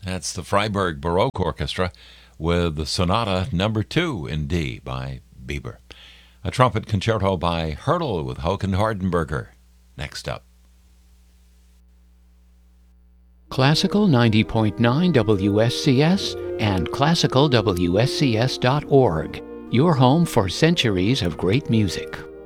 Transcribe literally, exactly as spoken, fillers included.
That's the Freiburg Baroque Orchestra with the Sonata Number Two in D by Bieber. A trumpet concerto by Hurdle with Håkan Hardenberger. Next up. Classical ninety point nine W S C S and classical W S C S dot org. Your home for centuries of great music.